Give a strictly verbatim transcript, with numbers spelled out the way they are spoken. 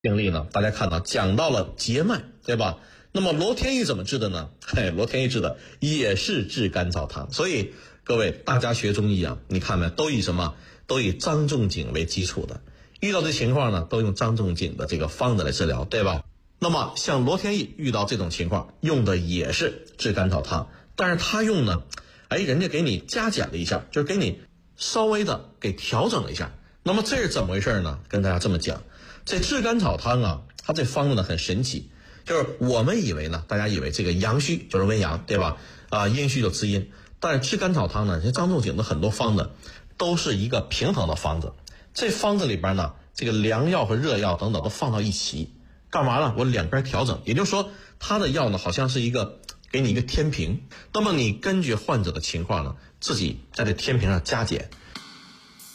病例呢，大家看到讲到了结脉，对吧？那么罗天益怎么治的呢？嘿，罗天益治的也是治甘草汤。所以各位大家学中医啊，你看没，都以什么？都以张仲景为基础的。遇到这情况呢，都用张仲景的这个方子来治疗，对吧？那么像罗天益遇到这种情况，用的也是治甘草汤，但是他用呢，哎，人家给你加减了一下，就是给你稍微的给调整了一下。那么这是怎么回事呢？跟大家这么讲，这治甘草汤啊，它这方子呢很神奇，就是我们以为呢，大家以为这个阳虚就是温阳，对吧？啊，阴虚就滋阴。但是治甘草汤呢，像张仲景的很多方子都是一个平衡的方子。这方子里边呢，这个凉药和热药等等都放到一起，干嘛呢？我两边调整，也就是说，它的药呢好像是一个给你一个天平，那么你根据患者的情况呢，自己在这天平上加减。